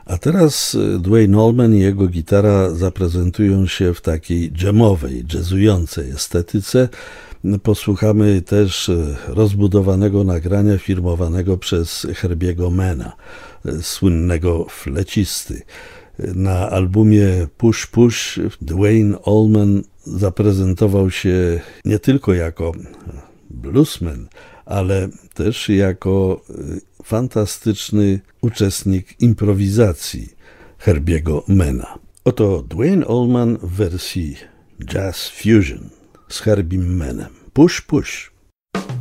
A teraz Duane Allman i jego gitara zaprezentują się w takiej dżemowej, jazzującej estetyce. Posłuchamy też rozbudowanego nagrania firmowanego przez Herbiego Mana, słynnego flecisty. Na albumie Push Push Duane Allman zaprezentował się nie tylko jako bluesman, ale też jako fantastyczny uczestnik improwizacji Herbiego Mana. Oto Duane Allman w wersji Jazz Fusion z Herbiem Manem. Push Push.